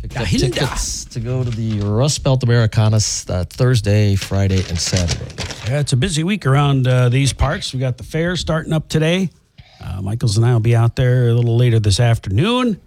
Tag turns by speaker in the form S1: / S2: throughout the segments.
S1: Picked up tickets to go to the Rust Belt Americanas Thursday, Friday, and Saturday.
S2: Yeah, it's a busy week around these parts. We got the fair starting up today. Michaels and I will be out there a little later this afternoon.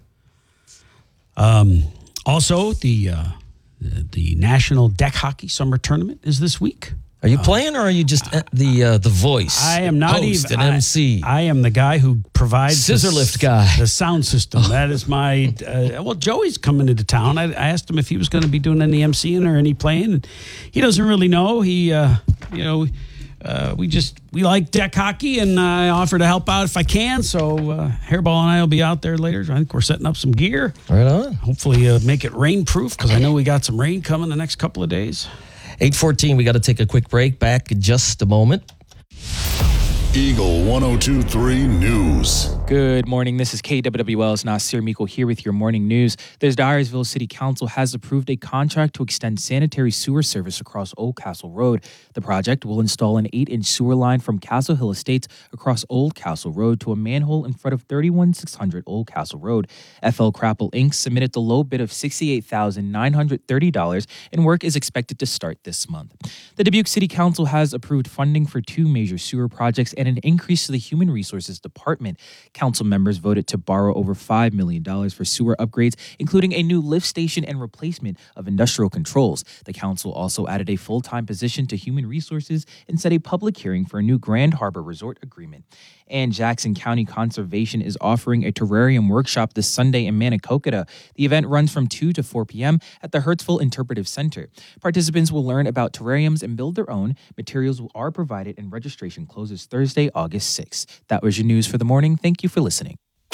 S2: Also, the National Deck Hockey Summer Tournament is this week.
S1: Are you playing, or are you just the voice?
S2: I am not
S1: host
S2: even
S1: an MC.
S2: I am the guy who provides
S1: scissor lift guy.
S2: The sound system. That is my. Joey's coming into town. I asked him if he was going to be doing any MCing or any playing. And he doesn't really know. He, we like deck hockey, and I offer to help out if I can. So Hairball and I will be out there later. I think we're setting up some gear.
S1: Right on.
S2: Hopefully, make it rain proof, because I know we got some rain coming the next couple of days.
S1: 8:14, we got to take a quick break. Back in just a moment.
S3: Eagle 102.3 News.
S4: Good morning. This is KWWL's Nasir Miko here with your morning news. The Dyersville City Council has approved a contract to extend sanitary sewer service across Old Castle Road. The project will install an 8-inch sewer line from Castle Hill Estates across Old Castle Road to a manhole in front of 31600 Old Castle Road. FL Crapple Inc. submitted the low bid of $68,930, and work is expected to start this month. The Dubuque City Council has approved funding for 2 major sewer projects and an increase to the Human Resources Department. Council members voted to borrow over $5 million for sewer upgrades, including a new lift station and replacement of industrial controls. The council also added a full-time position to Human Resources and set a public hearing for a new Grand Harbor Resort agreement. And Jackson County Conservation is offering a terrarium workshop this Sunday in Manicocata. The event runs from 2 to 4 p.m. at the Hertzville Interpretive Center. Participants will learn about terrariums and build their own. Materials are provided, and registration closes Thursday, August 6th. That was your news for the morning. Thank you for listening.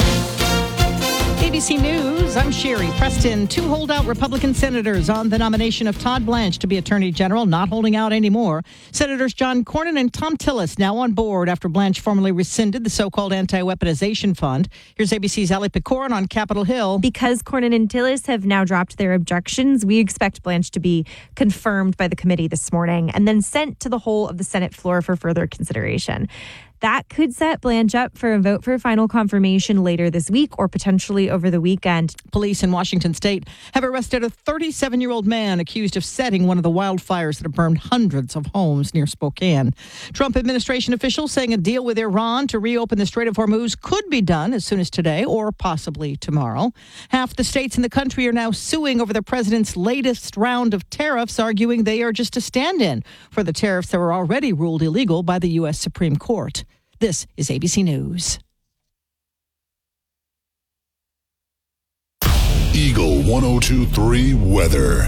S5: ABC News, I'm Sherry Preston. 2 holdout Republican senators on the nomination of Todd Blanche to be Attorney General, not holding out anymore. Senators John Cornyn and Tom Tillis now on board after Blanche formally rescinded the so-called anti-weaponization fund. Here's ABC's Ali Picorin on Capitol Hill.
S6: Because Cornyn and Tillis have now dropped their objections, we expect Blanche to be confirmed by the committee this morning and then sent to the whole of the Senate floor for further consideration. That could set Blanche up for a vote for final confirmation later this week or potentially over the weekend.
S5: Police in Washington state have arrested a 37-year-old man accused of setting one of the wildfires that have burned hundreds of homes near Spokane. Trump administration officials saying a deal with Iran to reopen the Strait of Hormuz could be done as soon as today or possibly tomorrow. Half the states in the country are now suing over the president's latest round of tariffs, arguing they are just a stand-in for the tariffs that were already ruled illegal by the U.S. Supreme Court. This is ABC News.
S3: Eagle 102.3 weather.